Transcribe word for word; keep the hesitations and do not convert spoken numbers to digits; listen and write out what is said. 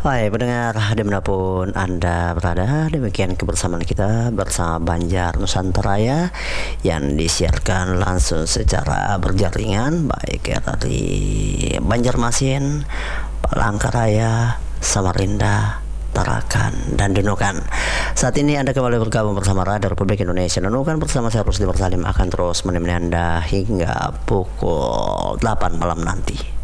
Hai pendengar, dimanapun Anda berada, demikian kebersamaan kita bersama Banjar Nusantara ya, yang disiarkan langsung secara berjaringan baik ya dari Banjarmasin, Palangkaraya, Samarinda, Tarakan, dan Nunukan. Saat ini Anda kembali bergabung bersama Radio Republik Indonesia Nunukan bersama saya Rusdi Bersalim akan terus menemani Anda hingga pukul delapan malam nanti.